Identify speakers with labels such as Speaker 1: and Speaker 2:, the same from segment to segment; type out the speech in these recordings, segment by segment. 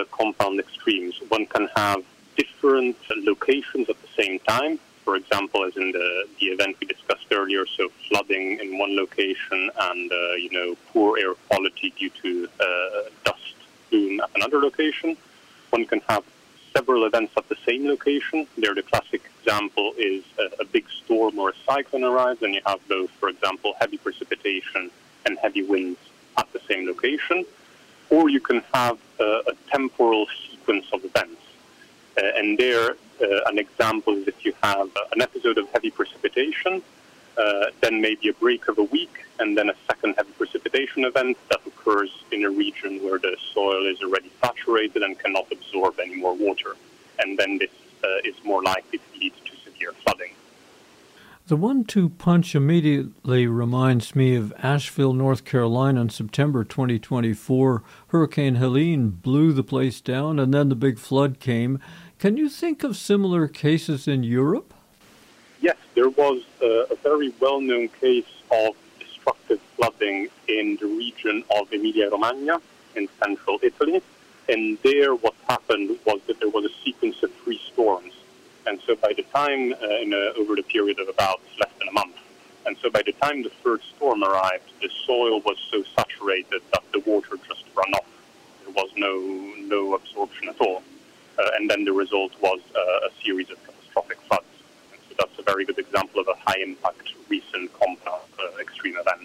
Speaker 1: compound extremes. One can have different locations at the same time. For example, as in the event we discussed earlier, so flooding in one location and poor air quality due to dust plume at another location. One can have several events at the same location. There, the classic example is a big storm or a cyclone arrives, and you have both, for example, heavy precipitation and heavy winds at the same location. Or you can have a temporal sequence of events. And there, an example is if you have an episode of heavy precipitation, then maybe a break of a week, and then a second heavy precipitation event that occurs in a region where the soil is already saturated and cannot absorb any more water. And then this is more likely to lead to severe flooding.
Speaker 2: The 1-2 punch immediately reminds me of Asheville, North Carolina in September 2024. Hurricane Helene blew the place down, and then the big flood came. Can you think of similar cases in Europe?
Speaker 1: Yes, there was a very well-known case of destructive flooding in the region of Emilia-Romagna in central Italy. And there what happened was that there was a sequence of 3 storms. And so by the time, over the period of about less than a month, and so by the time the 3rd storm arrived, the soil was so saturated that the water just ran off. There was no absorption at all. And then the result was a series of catastrophic floods. And so that's a very good example of a high-impact recent compound extreme event.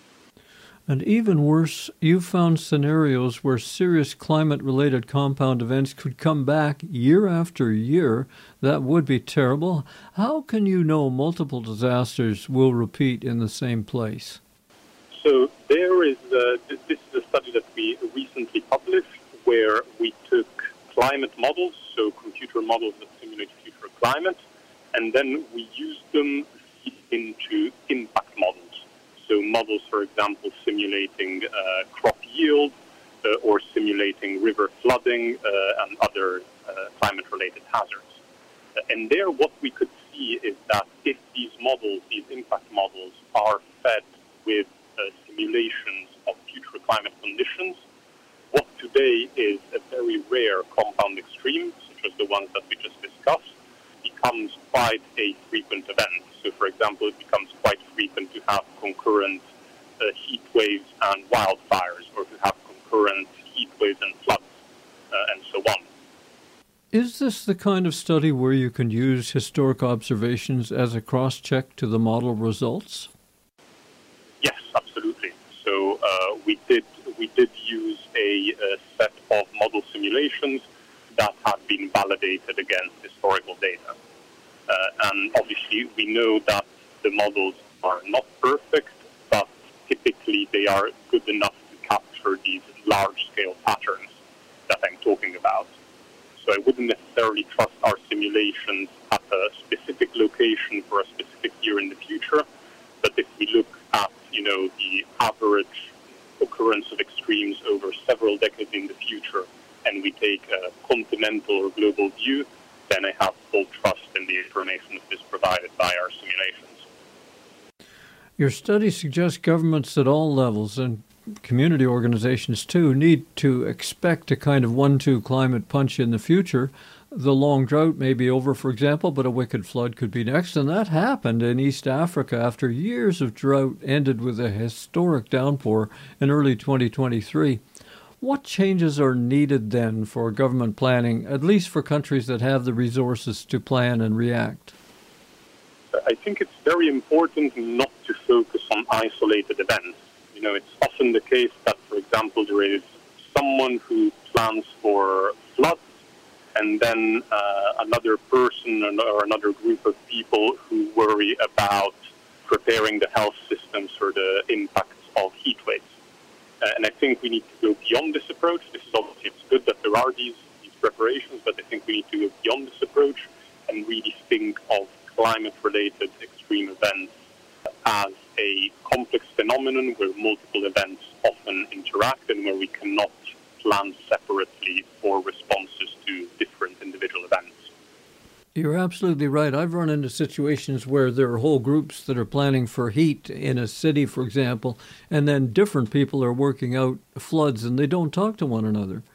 Speaker 2: And even worse, you found scenarios where serious climate-related compound events could come back year after year. That would be terrible. How can you know multiple disasters will repeat in the same place?
Speaker 1: So there is this is a study that we recently published where we took climate models, so computer models that simulate future climate, and then we used them into impact models. So models, for example, simulating crop yield or simulating river flooding and other climate-related hazards. And there what we could see is that if these models, these impact models, are fed with simulations of future climate conditions, what today is a very rare compound extreme, such as the ones that we just discussed, becomes quite a frequent event. So, for example, it becomes quite frequent to have concurrent heat waves and wildfires, or to have concurrent heat waves and floods, and so on.
Speaker 2: Is this the kind of study where you can use historic observations as a cross-check to the model results?
Speaker 1: Yes, absolutely. So we did use a set of model simulations that had been validated against historical data. And obviously we know that the models are not perfect, but typically they are good enough to capture these large-scale patterns that I'm talking about. So I wouldn't necessarily trust our simulations at a specific location for a specific year in the future, but if we look at, the average occurrence of extremes over several decades in the future, and we take a continental or global view, then I have full trust in the information that is provided by our simulations.
Speaker 2: Your study suggests governments at all levels, and community organizations too, need to expect a kind of 1-2 climate punch in the future. The long drought may be over, for example, but a wicked flood could be next, and that happened in East Africa after years of drought ended with a historic downpour in early 2023. What changes are needed then for government planning, at least for countries that have the resources to plan and react?
Speaker 1: I think it's very important not to focus on isolated events. It's often the case that, for example, there is someone who plans for floods, and then another person or another group of people who worry about preparing the health systems for the impacts of heat waves. And I think we need to go beyond this approach. This is obviously, it's good that there are these preparations, but I think we need to go beyond this approach and really think of climate-related extreme events as a complex phenomenon where multiple events often interact and where we cannot plan separately for responses to different individual events.
Speaker 2: You're absolutely right. I've run into situations where there are whole groups that are planning for heat in a city, for example, and then different people are working out floods and they don't talk to one another.